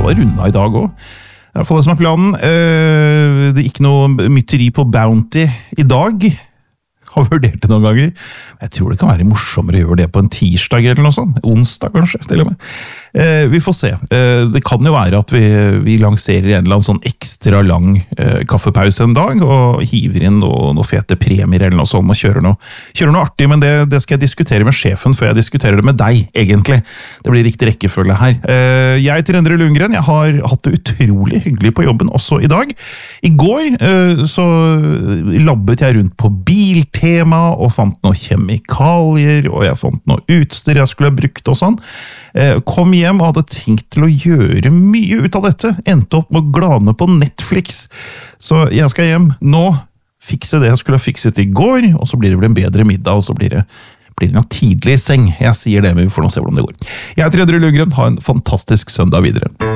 fall rundet i dag også. I hvert fall det som planen. Det er ikke noe mytteri på Bounty i dag. Har vurdert det noen ganger. Jeg tror det kan være morsommere å gjøre det på en tirsdag eller noe sånt. Onsdag kanskje, til og med. Vi får se. Det kan jo være at vi lanserer en eller annen sånn ekstra lang kaffepause en dag, og hiver inn noen fete premier eller noe sånt, og kjører noe artig, men det skal jeg diskutere med sjefen før jeg diskuterer det med deg, egentlig. Det blir riktig rekkefølge her. Jeg heter Endre Lundgren, jeg har hatt det utrolig hyggelig på jobben også i dag. I går så labbet jeg rundt på biltema, og fant noen kjemikalier, og jeg fant noe utstyr jeg skulle ha brukt og sånn. Kom hjem og hadde tenkt til å gjøre mye ut av dette. Endte opp med å glane på Netflix. Så jeg skal hjem nå, fikse det jeg skulle ha fikset i går, og så blir det vel en bedre middag, og så blir det noe tidlig i seng. Jeg sier det, men vi får nå se hvordan det går. Jeg heter Endre Lundgren, ha en fantastisk søndag videre.